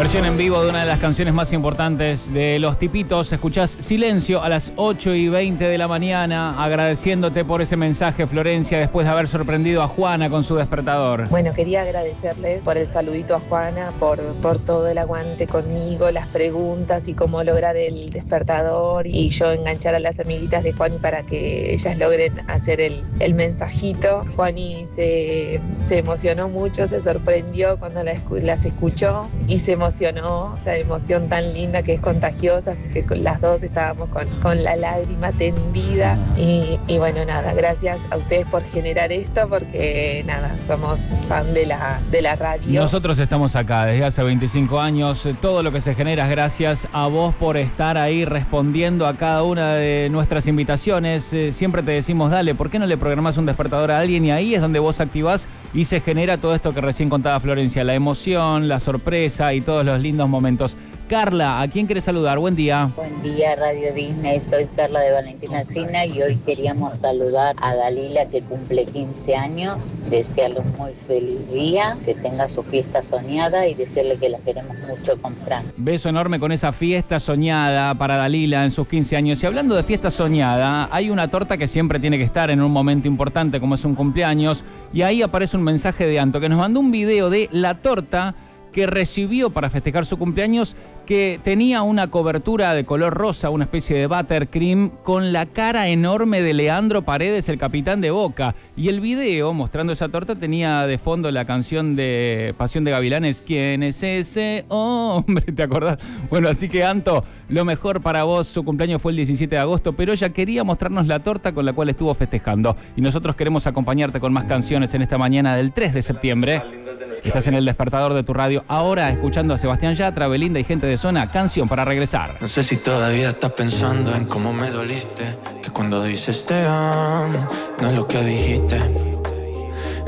Versión en vivo de una de las canciones más importantes de Los Tipitos. Escuchás Silencio a las 8:20 de la mañana, agradeciéndote por ese mensaje, Florencia, después de haber sorprendido a Juana con su despertador. Bueno, quería agradecerles por el saludito a Juana, por todo el aguante conmigo, las preguntas y cómo lograr el despertador y yo enganchar a las amiguitas de Juani para que ellas logren hacer el mensajito. Juani se emocionó mucho, se sorprendió cuando las escuchó y se emocionó, esa emoción tan linda que es contagiosa, así que las dos estábamos con la lágrima tendida y bueno, nada, gracias a ustedes por generar esto, porque nada, somos fan de la radio. Nosotros estamos acá desde hace 25 años, todo lo que se genera es gracias a vos por estar ahí respondiendo a cada una de nuestras invitaciones. Siempre te decimos, dale, ¿por qué no le programás un despertador a alguien? Y ahí es donde vos activás y se genera todo esto que recién contaba Florencia, la emoción, la sorpresa y todos los lindos momentos. Carla, ¿a quién querés saludar? Buen día. Buen día, Radio Disney. Soy Carla de Valentina Alsina y hoy queríamos saludar a Dalila, que cumple 15 años, desearle un muy feliz día, que tenga su fiesta soñada y decirle que la queremos mucho con Fran. Beso enorme con esa fiesta soñada para Dalila en sus 15 años. Y hablando de fiesta soñada, hay una torta que siempre tiene que estar en un momento importante como es un cumpleaños, y ahí aparece un mensaje de Anto que nos mandó un video de la torta que recibió para festejar su cumpleaños, que tenía una cobertura de color rosa, una especie de buttercream, con la cara enorme de Leandro Paredes, el capitán de Boca. Y el video mostrando esa torta tenía de fondo la canción de Pasión de Gavilanes, ¿quién es ese hombre? ¿Te acordás? Bueno, así que Anto, lo mejor para vos, su cumpleaños fue el 17 de agosto, pero ella quería mostrarnos la torta con la cual estuvo festejando. Y nosotros queremos acompañarte con más canciones en esta mañana del 3 de septiembre. Estás en el despertador de tu radio, ahora escuchando a Sebastián Yatra, Belinda y Gente de Zona, Canción para Regresar. No sé si todavía estás pensando en cómo me doliste, que cuando dices te amo, no es lo que dijiste.